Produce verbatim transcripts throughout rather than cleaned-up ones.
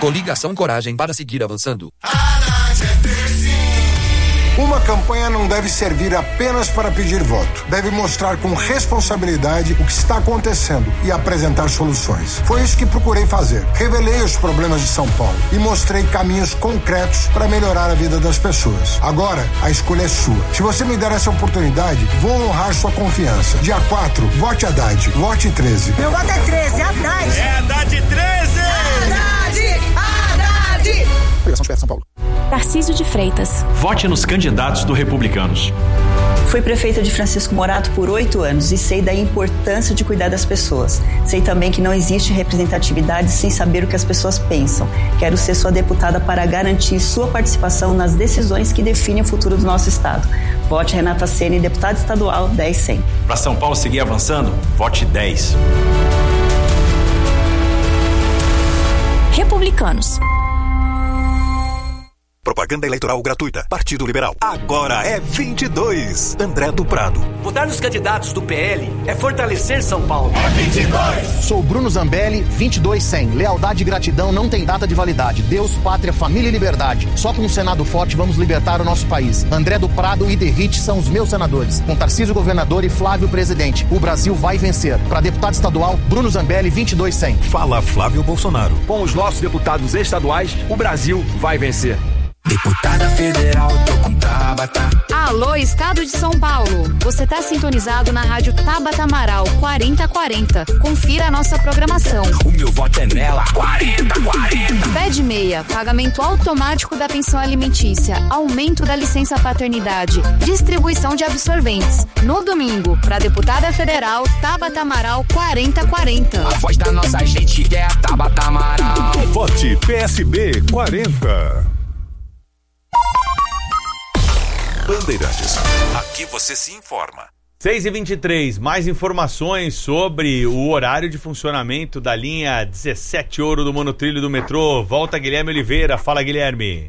Coligação Coragem para seguir avançando. Uma campanha não deve servir apenas para pedir voto. Deve mostrar com responsabilidade o que está acontecendo e apresentar soluções. Foi isso que procurei fazer. Revelei os problemas de São Paulo e mostrei caminhos concretos para melhorar a vida das pessoas. Agora, a escolha é sua. Se você me der essa oportunidade, vou honrar sua confiança. Dia quatro, vote Haddad. Vote treze. Meu voto é treze, Haddad. É Haddad treze! Haddad! Haddad! Obrigação de São Paulo. Tarcísio de Freitas. Vote nos candidatos do Republicanos. Fui prefeita de Francisco Morato por oito anos e sei da importância de cuidar das pessoas. Sei também que não existe representatividade sem saber o que as pessoas pensam. Quero ser sua deputada para garantir sua participação nas decisões que definem o futuro do nosso estado. Vote Renata Ceni, deputada estadual dez cem. Para São Paulo seguir avançando, vote dez. Republicanos. Propaganda eleitoral gratuita. Partido Liberal. Agora é vinte e dois. André do Prado. Votar nos candidatos do P L é fortalecer São Paulo. É vinte e dois. Sou Bruno Zambelli, vinte e dois cem. Lealdade e gratidão não tem data de validade. Deus, pátria, família e liberdade. Só com um Senado forte vamos libertar o nosso país. André do Prado e Derrite são os meus senadores. Com Tarcísio governador e Flávio presidente. O Brasil vai vencer. Para deputado estadual, Bruno Zambelli, vinte e dois cem. Fala Flávio Bolsonaro. Com os nossos deputados estaduais, o Brasil vai vencer. Deputada federal, tô com Tabata. Alô, Estado de São Paulo. Você tá sintonizado na rádio Tabata Amaral quarenta quarenta. Confira a nossa programação. O meu voto é nela, quarenta quarenta. Pé de meia, pagamento automático da pensão alimentícia, aumento da licença paternidade, distribuição de absorventes. No domingo, pra deputada federal, Tabata Amaral quarenta quarenta. A voz da nossa gente é a Tabata Amaral. Vote P S B quarenta. Bandeirantes. Aqui você se informa. seis e vinte e três, mais informações sobre o horário de funcionamento da linha dezessete Ouro do monotrilho do metrô. Volta Guilherme Oliveira. Fala, Guilherme.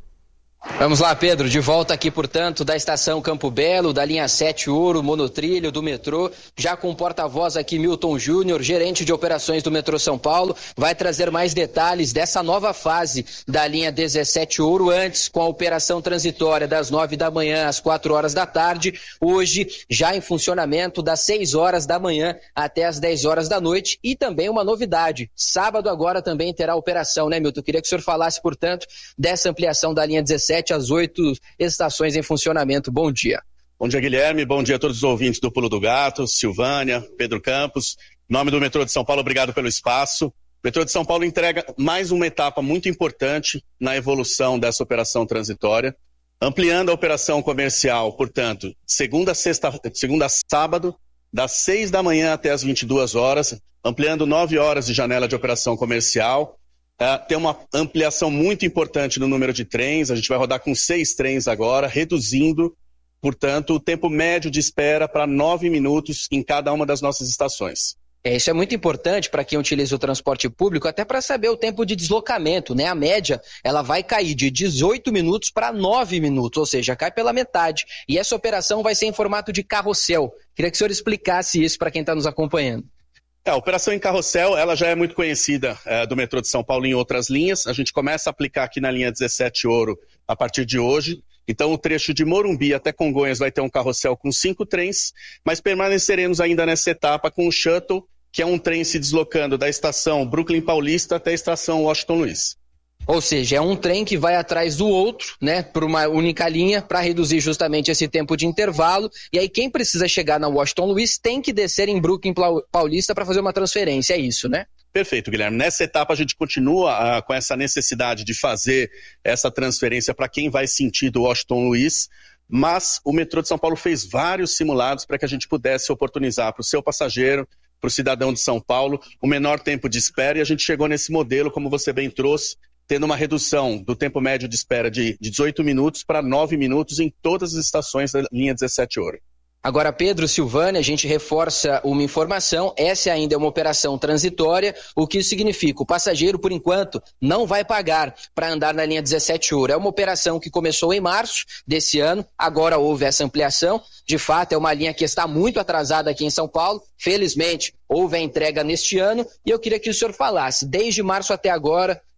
Vamos lá, Pedro, de volta aqui, portanto, da estação Campo Belo, da linha sete Ouro, monotrilho do metrô, já com o porta-voz aqui, Milton Júnior, gerente de operações do metrô São Paulo, vai trazer mais detalhes dessa nova fase da linha dezessete Ouro, antes com a operação transitória das nove da manhã às quatro horas da tarde, hoje já em funcionamento das seis horas da manhã até as dez horas da noite, e também uma novidade, sábado agora também terá operação, né, Milton? Queria que o senhor falasse, portanto, dessa ampliação da linha dezessete às oito estações em funcionamento. Bom dia. Bom dia, Guilherme. Bom dia a todos os ouvintes do Pulo do Gato, Silvânia, Pedro Campos. Em nome do Metrô de São Paulo, obrigado pelo espaço. O Metrô de São Paulo entrega mais uma etapa muito importante na evolução dessa operação transitória, ampliando a operação comercial, portanto, segunda a sexta, segunda a sábado, das seis da manhã até as vinte e duas horas, ampliando nove horas de janela de operação comercial. Uh, tem uma ampliação muito importante no número de trens, a gente vai rodar com seis trens agora, reduzindo, portanto, o tempo médio de espera para nove minutos em cada uma das nossas estações. É, isso é muito importante para quem utiliza o transporte público, até para saber o tempo de deslocamento, né? A média, ela vai cair de dezoito minutos para nove minutos, ou seja, cai pela metade. E essa operação vai ser em formato de carrossel. Queria que o senhor explicasse isso para quem está nos acompanhando. É, a operação em carrossel, ela já é muito conhecida é, do metrô de São Paulo em outras linhas. A gente começa a aplicar aqui na linha dezessete Ouro a partir de hoje. Então o trecho de Morumbi até Congonhas vai ter um carrossel com cinco trens, mas permaneceremos ainda nessa etapa com o shuttle, que é um trem se deslocando da estação Brooklyn Paulista até a estação Washington Luiz. Ou seja, é um trem que vai atrás do outro, né, por uma única linha, para reduzir justamente esse tempo de intervalo. E aí quem precisa chegar na Washington Luiz tem que descer em Brooklyn Paulista para fazer uma transferência, é isso, né? Perfeito, Guilherme. Nessa etapa a gente continua uh, com essa necessidade de fazer essa transferência para quem vai sentido Washington Luiz, mas o metrô de São Paulo fez vários simulados para que a gente pudesse oportunizar para o seu passageiro, para o cidadão de São Paulo, o menor tempo de espera, e a gente chegou nesse modelo, como você bem trouxe, tendo uma redução do tempo médio de espera de dezoito minutos para nove minutos em todas as estações da linha dezessete Ouro. Agora, Pedro, Silvânia, a gente reforça uma informação, essa ainda é uma operação transitória, o que significa o passageiro, por enquanto, não vai pagar para andar na linha dezessete Ouro. É uma operação que começou em março desse ano, agora houve essa ampliação, de fato é uma linha que está muito atrasada aqui em São Paulo, felizmente houve a entrega neste ano, e eu queria que o senhor falasse, desde março até agora,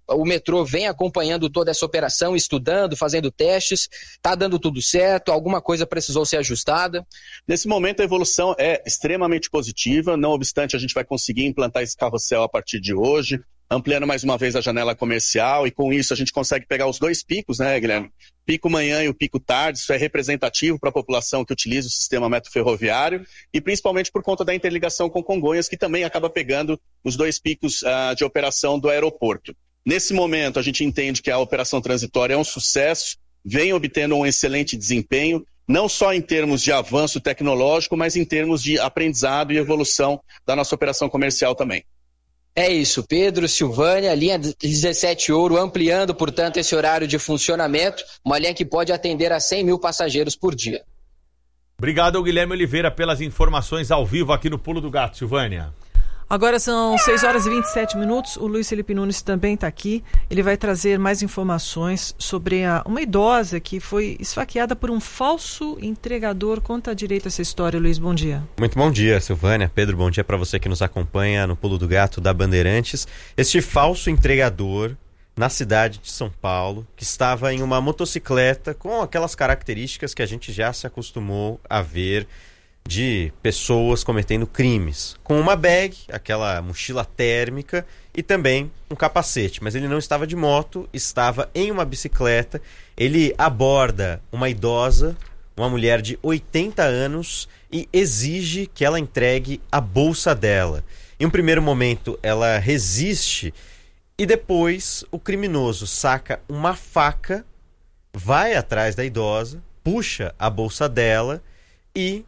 o metrô vem acompanhando toda essa operação, estudando, fazendo testes. Está dando tudo certo? Alguma coisa precisou ser ajustada? Nesse momento a evolução é extremamente positiva, não obstante a gente vai conseguir implantar esse carrossel a partir de hoje, ampliando mais uma vez a janela comercial, e com isso a gente consegue pegar os dois picos, né, Guilherme? Pico manhã e o pico tarde, isso é representativo para a população que utiliza o sistema metro ferroviário, e principalmente por conta da interligação com Congonhas, que também acaba pegando os dois picos uh, de operação do aeroporto. Nesse momento a gente entende que a operação transitória é um sucesso, vem obtendo um excelente desempenho, não só em termos de avanço tecnológico, mas em termos de aprendizado e evolução da nossa operação comercial também. É isso, Pedro, Silvânia, linha dezessete Ouro, ampliando, portanto, esse horário de funcionamento, uma linha que pode atender a cem mil passageiros por dia. Obrigado, Guilherme Oliveira, pelas informações ao vivo aqui no Pulo do Gato, Silvânia. Agora são seis horas e vinte e sete minutos, o Luiz Felipe Nunes também está aqui, ele vai trazer mais informações sobre a, uma idosa que foi esfaqueada por um falso entregador. Conta direito essa história, Luiz, bom dia. Muito bom dia, Silvânia, Pedro, bom dia para você que nos acompanha no Pulo do Gato da Bandeirantes. Este falso entregador na cidade de São Paulo, que estava em uma motocicleta com aquelas características que a gente já se acostumou a ver de pessoas cometendo crimes, com uma bag, aquela mochila térmica e também um capacete, mas ele não estava de moto, estava em uma bicicleta. Ele aborda uma idosa, uma mulher de oitenta anos, e exige que ela entregue a bolsa dela. Em um primeiro momento ela resiste e depois o criminoso saca uma faca, vai atrás da idosa, puxa a bolsa dela e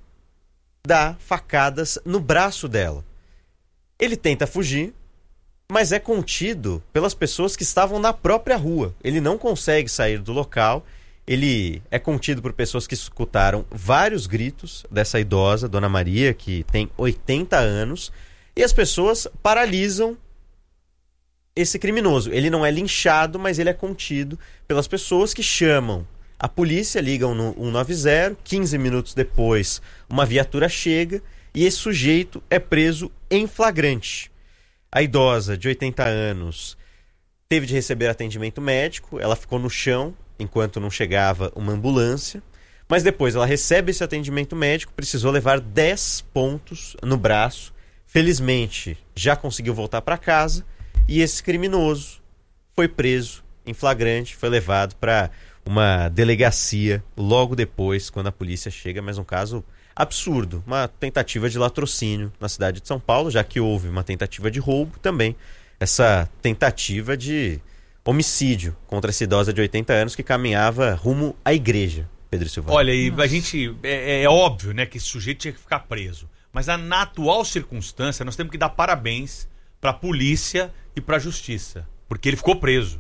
dá facadas no braço dela. Ele tenta fugir, mas é contido pelas pessoas que estavam na própria rua. Ele não consegue sair do local. Ele é contido por pessoas que escutaram vários gritos dessa idosa, Dona Maria, que tem oitenta anos, e as pessoas paralisam esse criminoso. Ele não é linchado, mas ele é contido pelas pessoas que chamam a polícia, ligam no um nove zero, quinze minutos depois uma viatura chega e esse sujeito é preso em flagrante. A idosa de oitenta anos teve de receber atendimento médico, ela ficou no chão enquanto não chegava uma ambulância, mas depois ela recebe esse atendimento médico, precisou levar dez pontos no braço. Felizmente já conseguiu voltar para casa e esse criminoso foi preso em flagrante, foi levado para uma delegacia logo depois, quando a polícia chega. Mas um caso absurdo, uma tentativa de latrocínio na cidade de São Paulo, já que houve uma tentativa de roubo, também essa tentativa de homicídio contra essa idosa de oitenta anos que caminhava rumo à igreja, Pedro Silva. Olha, e a gente, é, é óbvio, né, que esse sujeito tinha que ficar preso, mas na atual circunstância nós temos que dar parabéns para a polícia e para a justiça, porque ele ficou preso.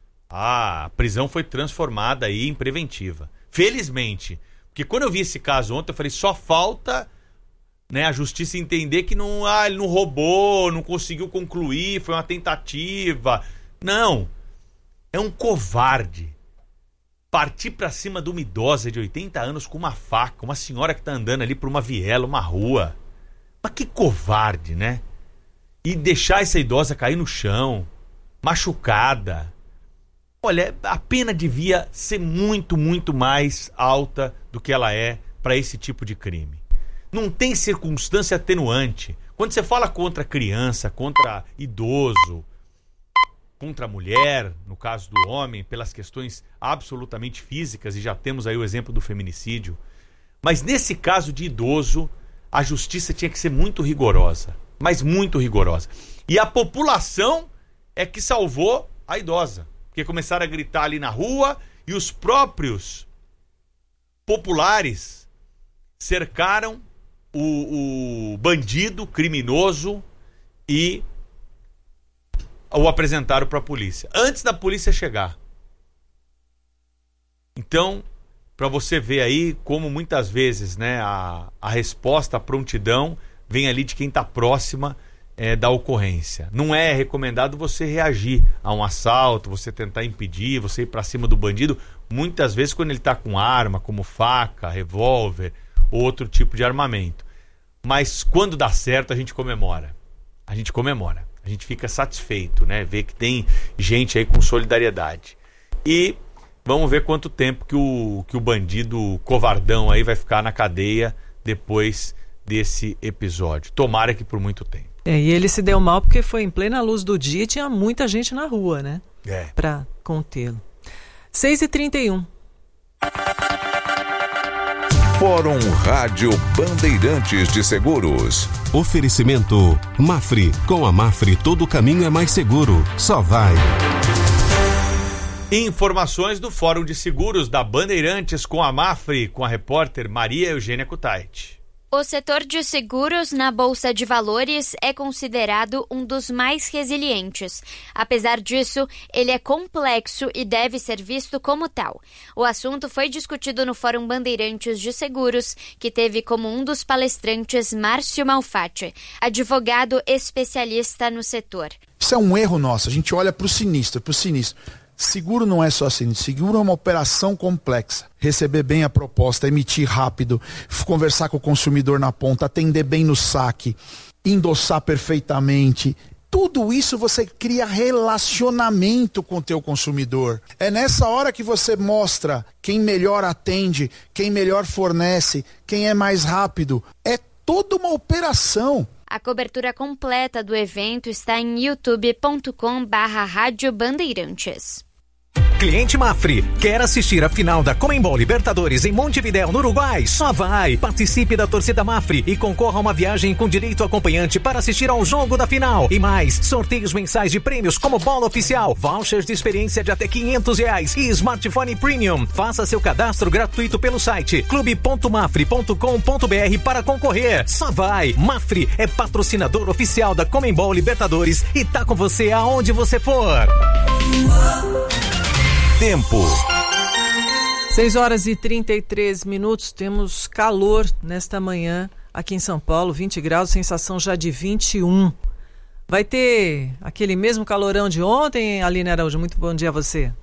A prisão foi transformada aí em preventiva. Felizmente. Porque quando eu vi esse caso ontem, eu falei, só falta, né, a justiça entender que não, ah, ele não roubou, não conseguiu concluir, foi uma tentativa. Não. É um covarde. Partir pra cima de uma idosa de oitenta anos com uma faca, uma senhora que tá andando ali por uma viela, uma rua. Mas que covarde, né? E deixar essa idosa cair no chão, machucada. Olha, a pena devia ser muito, muito mais alta do que ela é para esse tipo de crime. Não tem circunstância atenuante. Quando você fala contra criança, contra idoso, contra mulher, no caso do homem, pelas questões absolutamente físicas, e já temos aí o exemplo do feminicídio, mas nesse caso de idoso, a justiça tinha que ser muito rigorosa, mas muito rigorosa. E a população é que salvou a idosa. Porque começaram a gritar ali na rua e os próprios populares cercaram o, o bandido criminoso e o apresentaram para a polícia, antes da polícia chegar. Então, para você ver aí como muitas vezes, né, a, a resposta, a prontidão vem ali de quem está próxima É, da ocorrência. Não é recomendado você reagir a um assalto, você tentar impedir, você ir para cima do bandido, muitas vezes quando ele está com arma, como faca, revólver ou outro tipo de armamento. Mas quando dá certo, a gente comemora. A gente comemora. a gente fica satisfeito, né? Ver que tem gente aí com solidariedade. E vamos ver quanto tempo que o, que o bandido covardão aí vai ficar na cadeia depois desse episódio. Tomara que por muito tempo. É, e ele se deu mal porque foi em plena luz do dia e tinha muita gente na rua, né? É. Pra contê-lo. seis e trinta e um. Fórum Rádio Bandeirantes de Seguros. Oferecimento Mafre. Com a Mafre todo caminho é mais seguro. Só vai. Informações do Fórum de Seguros da Bandeirantes com a Mafre, com a repórter Maria Eugênia Kutait. O setor de seguros na Bolsa de Valores é considerado um dos mais resilientes. Apesar disso, ele é complexo e deve ser visto como tal. O assunto foi discutido no Fórum Bandeirantes de Seguros, que teve como um dos palestrantes Márcio Malfatti, advogado especialista no setor. Isso é um erro nosso, a gente olha para o sinistro, para o sinistro. Seguro não é só sinistro, seguro é uma operação complexa. Receber bem a proposta, emitir rápido, conversar com o consumidor na ponta, atender bem no saque, endossar perfeitamente. Tudo isso você cria relacionamento com o teu consumidor. É nessa hora que você mostra quem melhor atende, quem melhor fornece, quem é mais rápido. É toda uma operação. A cobertura completa do evento está em youtube ponto com barra Rádio Bandeirantes. Cliente Mafre, quer assistir a final da Conmebol Libertadores em Montevidéu, no Uruguai? Só vai! Participe da torcida Mafre e concorra a uma viagem com direito acompanhante para assistir ao jogo da final. E mais, sorteios mensais de prêmios como bola oficial, vouchers de experiência de até quinhentos reais e smartphone premium. Faça seu cadastro gratuito pelo site clube ponto mafre ponto com ponto br para concorrer. Só vai! Mafre é patrocinador oficial da Conmebol Libertadores e tá com você aonde você for. Tempo. seis horas e trinta e três minutos, temos calor nesta manhã aqui em São Paulo, vinte graus, sensação já de vinte e um. Vai ter aquele mesmo calorão de ontem, Aline Araújo? Muito bom dia a você.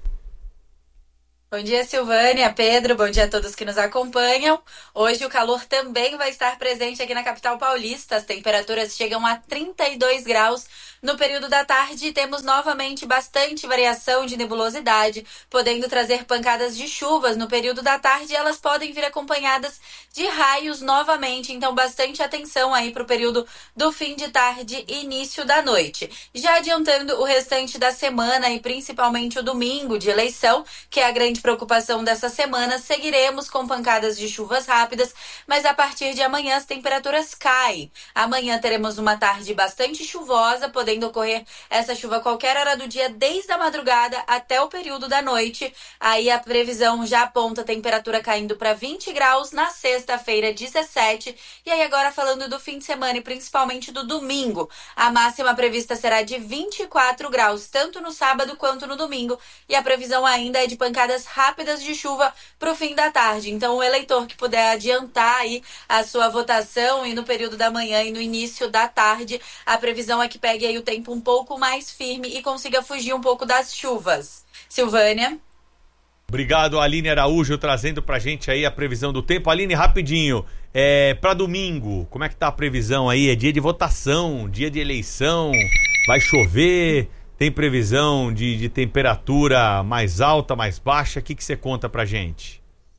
Bom dia, Silvânia, Pedro, bom dia a todos que nos acompanham. Hoje o calor também vai estar presente aqui na capital paulista. As temperaturas chegam a trinta e dois graus. No período da tarde, temos novamente bastante variação de nebulosidade, podendo trazer pancadas de chuvas. No período da tarde, elas podem vir acompanhadas de raios novamente, então bastante atenção aí para o período do fim de tarde e início da noite. Já adiantando o restante da semana e principalmente o domingo de eleição, que é a grande preocupação dessa semana, seguiremos com pancadas de chuvas rápidas, mas a partir de amanhã as temperaturas caem. Amanhã teremos uma tarde bastante chuvosa, podendo ocorrer essa chuva a qualquer hora do dia, desde a madrugada até o período da noite. Aí a previsão já aponta a temperatura caindo para vinte graus, na sexta-feira dezessete, e aí agora falando do fim de semana e principalmente do domingo, a máxima prevista será de vinte e quatro graus, tanto no sábado quanto no domingo, e a previsão ainda é de pancadas rápidas de chuva para o fim da tarde. Então o eleitor que puder adiantar aí a sua votação e no período da manhã e no início da tarde, a previsão é que pegue aí o tempo um pouco mais firme e consiga fugir um pouco das chuvas. Silvânia. Obrigado, Aline Araújo, trazendo pra gente aí a previsão do tempo. Aline, rapidinho, é, pra domingo, como é que tá a previsão aí? É dia de votação, dia de eleição, vai chover, tem previsão de, de temperatura mais alta, mais baixa? O que que você conta pra gente?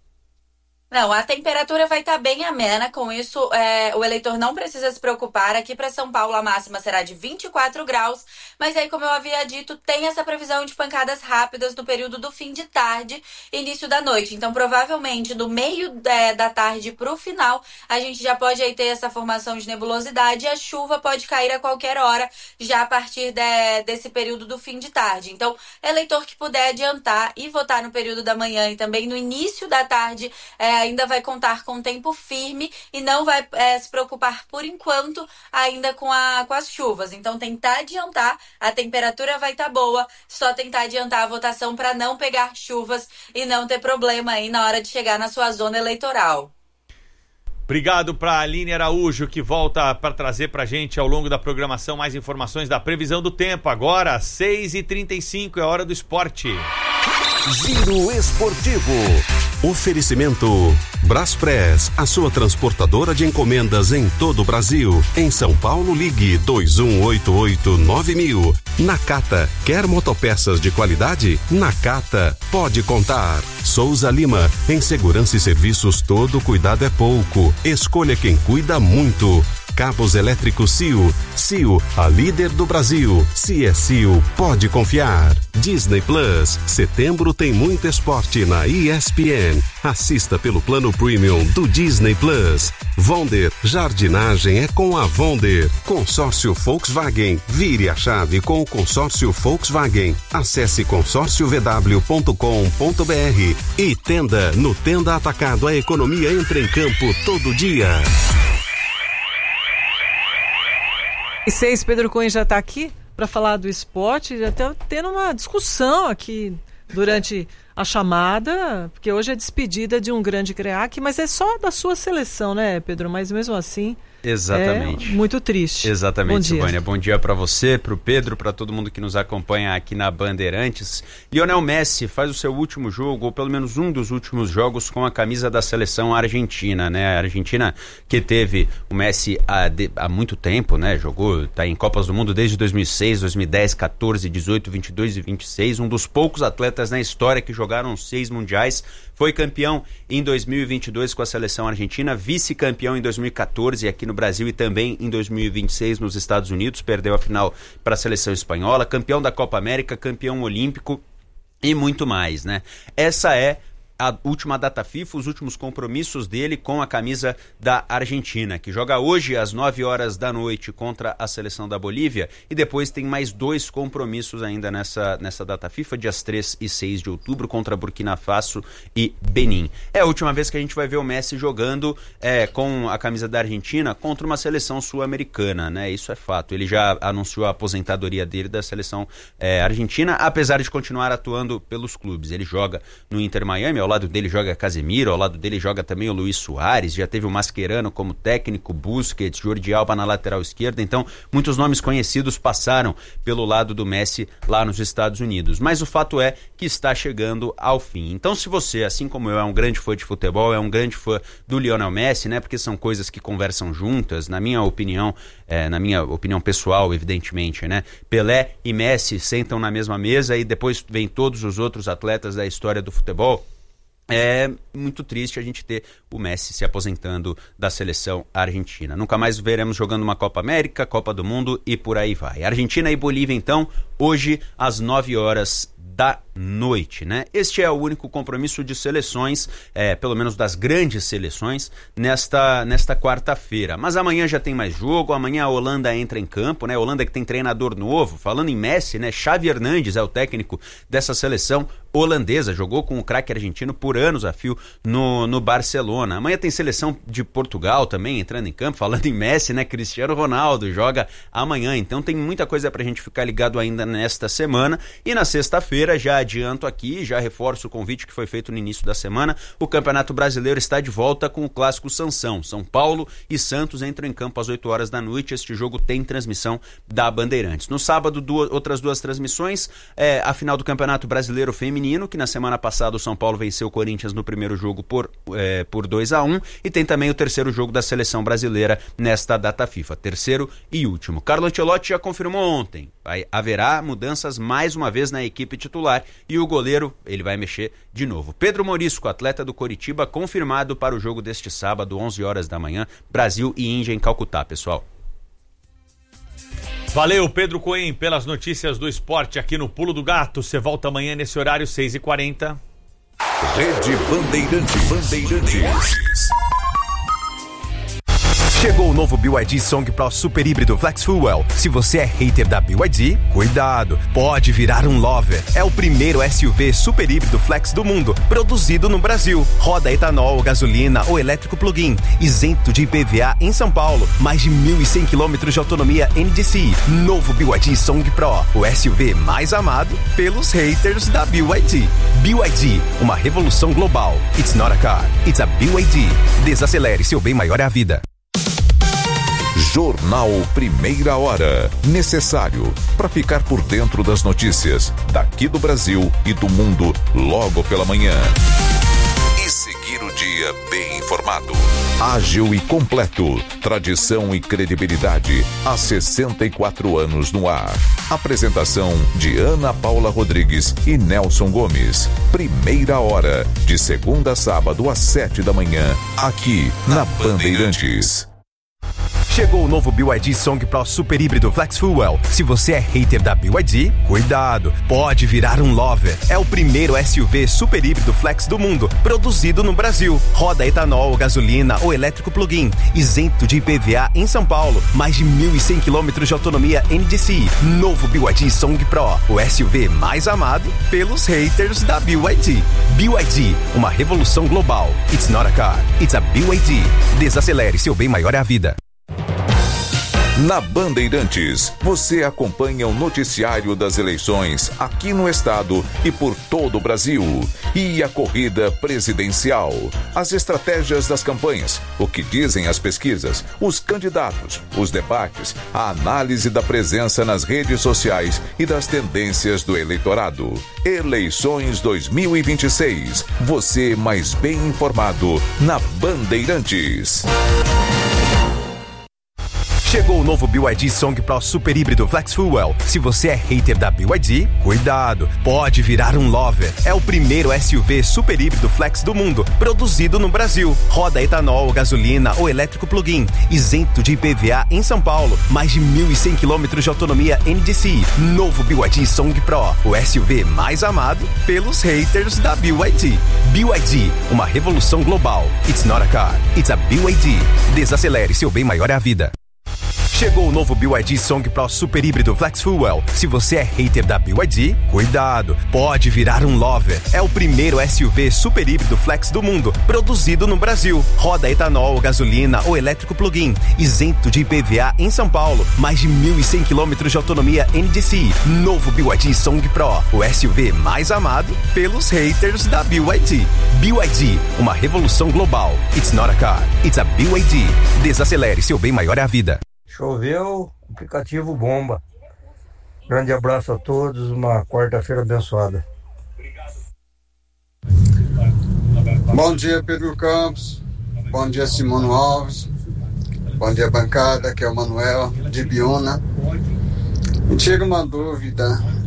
Não, a temperatura vai estar bem amena, com isso é, o eleitor não precisa se preocupar. Aqui para São Paulo a máxima será de vinte e quatro graus, mas aí, como eu havia dito, tem essa previsão de pancadas rápidas no período do fim de tarde e início da noite. Então, provavelmente, do meio é, da tarde para o final, a gente já pode aí ter essa formação de nebulosidade e a chuva pode cair a qualquer hora, já a partir de, desse período do fim de tarde. Então, eleitor que puder adiantar e votar no período da manhã e também no início da tarde, é, ainda vai contar com tempo firme e não vai é, se preocupar por enquanto ainda com, a, com as chuvas. Então tentar adiantar, a temperatura vai estar tá boa, só tentar adiantar a votação para não pegar chuvas e não ter problema aí na hora de chegar na sua zona eleitoral. Obrigado para a Aline Araújo, que volta para trazer para a gente ao longo da programação mais informações da previsão do tempo. Agora, seis e trinta e cinco, é hora do esporte. Giro Esportivo. Oferecimento Braspress, a sua transportadora de encomendas em todo o Brasil. Em São Paulo, ligue dois um oito oito nove mil. Nakata, quer motopeças de qualidade? Nakata, pode contar. Souza Lima, em segurança e serviços todo cuidado é pouco. Escolha quem cuida muito. Cabos elétricos C I O. C I O, a líder do Brasil. Se é C I O, pode confiar. Disney Plus. Setembro tem muito esporte na E S P N. Assista pelo plano premium do Disney Plus. Vonder. Jardinagem é com a Vonder. Consórcio Volkswagen. Vire a chave com o consórcio Volkswagen. Acesse consórcio v w ponto com ponto b r. E Tenda. No Tenda Atacado, a economia entra em campo todo dia. E seis, Pedro Cunha já está aqui para falar do esporte, já está tendo uma discussão aqui durante a chamada, porque hoje é despedida de um grande craque, mas é só da sua seleção, né, Pedro? Mas mesmo assim, exatamente. É muito triste. Exatamente, Bom dia. Silvânia. Bom dia para você, para o Pedro, para todo mundo que nos acompanha aqui na Bandeirantes. Lionel Messi faz o seu último jogo, ou pelo menos um dos últimos jogos, com a camisa da seleção argentina, né? A Argentina que teve o Messi há, de, há muito tempo, né? Jogou, tá em Copas do Mundo desde dois mil e seis, dois mil e dez, quatorze, dezoito, vinte e dois e vinte e seis, um dos poucos atletas na história que jogaram seis mundiais. Foi campeão em dois mil e vinte e dois com a seleção argentina, vice-campeão em dois mil e quatorze aqui no Brasil e também em dois mil e vinte e seis nos Estados Unidos, perdeu a final para a seleção espanhola, campeão da Copa América, campeão olímpico e muito mais, né? Essa é a última data FIFA, os últimos compromissos dele com a camisa da Argentina, que joga hoje às nove horas da noite contra a seleção da Bolívia, e depois tem mais dois compromissos ainda nessa, nessa data FIFA, dias três e seis de outubro, contra Burkina Faso e Benin. É a última vez que a gente vai ver o Messi jogando é, com a camisa da Argentina contra uma seleção sul-americana, né? Isso é fato. Ele já anunciou a aposentadoria dele da seleção é, argentina, apesar de continuar atuando pelos clubes. Ele joga no Inter Miami, ao lado dele joga Casemiro, ao lado dele joga também o Luis Soares, já teve o Mascherano como técnico, Busquets, Jordi Alba na lateral esquerda, então muitos nomes conhecidos passaram pelo lado do Messi lá nos Estados Unidos, mas o fato é que está chegando ao fim. Então, se você, assim como eu, é um grande fã de futebol, é um grande fã do Lionel Messi, né, porque são coisas que conversam juntas, na minha opinião, é, na minha opinião pessoal, evidentemente, né, Pelé e Messi sentam na mesma mesa e depois vem todos os outros atletas da história do futebol. É muito triste a gente ter o Messi se aposentando da seleção argentina. Nunca mais veremos jogando uma Copa América, Copa do Mundo e por aí vai. Argentina e Bolívia, então, hoje às nove horas da noite, né? Este é o único compromisso de seleções, é, pelo menos das grandes seleções, nesta, nesta quarta-feira. Mas amanhã já tem mais jogo, amanhã a Holanda entra em campo, né? A Holanda que tem treinador novo, falando em Messi, né? Xavi Hernandes é o técnico dessa seleção holandesa, jogou com o craque argentino por anos a fio no, no Barcelona. Amanhã tem seleção de Portugal também entrando em campo, falando em Messi, né? Cristiano Ronaldo joga amanhã, então tem muita coisa pra gente ficar ligado ainda nesta semana. E na sexta-feira, já adianto aqui, já reforço o convite que foi feito no início da semana, o Campeonato Brasileiro está de volta com o clássico Sansão. São Paulo e Santos entram em campo às oito horas da noite. Este jogo tem transmissão da Bandeirantes. No sábado, duas, outras duas transmissões, é, a final do Campeonato Brasileiro Feminino, que na semana passada o São Paulo venceu o Corinthians no primeiro jogo por, é, por dois a um, e tem também o terceiro jogo da seleção brasileira nesta data FIFA, terceiro e último. Carlo Ancelotti já confirmou ontem, vai, haverá mudanças mais uma vez na equipe titular, e o goleiro, ele vai mexer de novo. Pedro Morisco, atleta do Coritiba, confirmado para o jogo deste sábado, onze horas da manhã, Brasil e Índia em Calcutá, pessoal. Valeu, Pedro Coen, pelas notícias do esporte aqui no Pulo do Gato. Você volta amanhã nesse horário, seis e quarenta. Rede Bandeirantes. Bandeirantes. Chegou o novo B Y D Song Pro Super Híbrido Flex Fuel. Se você é hater da B Y D, cuidado, pode virar um lover. É o primeiro S U V super híbrido flex do mundo, produzido no Brasil. Roda etanol, gasolina ou elétrico plug-in, isento de I P V A em São Paulo. Mais de mil e cem quilômetros de autonomia N D C. Novo B Y D Song Pro, o S U V mais amado pelos haters da B Y D. B Y D, uma revolução global. It's not a car, it's a B Y D. Desacelere, seu bem maior é a vida. Jornal Primeira Hora. Necessário para ficar por dentro das notícias daqui do Brasil e do mundo logo pela manhã. dia bem informado. Ágil e completo. Tradição e credibilidade. Há sessenta e quatro anos no ar. Apresentação de Ana Paula Rodrigues e Nelson Gomes. Primeira hora, de segunda a sábado às sete da manhã, aqui na Bandeirantes. Chegou o novo B Y D Song Pro Super Híbrido Flex Fuel. Se você é hater da B Y D, cuidado, pode virar um lover. É o primeiro S U V super híbrido flex do mundo, produzido no Brasil. Roda etanol, gasolina ou elétrico plug-in, isento de I P V A em São Paulo. Mais de mil e cem quilômetros de autonomia N D C I. Novo B Y D Song Pro, o S U V mais amado pelos haters da B Y D. B Y D, uma revolução global. It's not a car, it's a B Y D. Desacelere, seu bem maior é a vida. Na Bandeirantes, você acompanha o noticiário das eleições aqui no estado e por todo o Brasil. E a corrida presidencial, as estratégias das campanhas, o que dizem as pesquisas, os candidatos, os debates, a análise da presença nas redes sociais e das tendências do eleitorado. Eleições dois mil e vinte e seis. Você mais bem informado na Bandeirantes. Chegou o novo B Y D Song Pro Super Híbrido Flex Fuel. Se você é hater da B Y D, cuidado, pode virar um lover. É o primeiro S U V super híbrido flex do mundo, produzido no Brasil. Roda etanol, gasolina ou elétrico plug-in, isento de I P V A em São Paulo. Mais de mil e cem quilômetros de autonomia N D C I. Novo B Y D Song Pro, o S U V mais amado pelos haters da B Y D. B Y D, uma revolução global. It's not a car, it's a B Y D. Desacelere, seu bem maior é a vida. Chegou o novo B Y D Song Pro Super Híbrido Flex Fuel. Se você é hater da B Y D, cuidado, pode virar um lover. É o primeiro S U V super híbrido flex do mundo, produzido no Brasil. Roda etanol, gasolina ou elétrico plug-in, isento de I P V A em São Paulo. Mais de mil e cem quilômetros de autonomia N D C I. Novo B Y D Song Pro, o S U V mais amado pelos haters da B Y D. B Y D, uma revolução global. It's not a car, it's a B Y D. Desacelere, seu bem maior é a vida. Choveu, aplicativo bomba. Grande abraço a todos, uma quarta-feira abençoada. Bom dia, Pedro Campos. Bom dia, Simone Alves. Bom dia, bancada, aqui é o Manuel de Biúna. Me tira uma dúvida.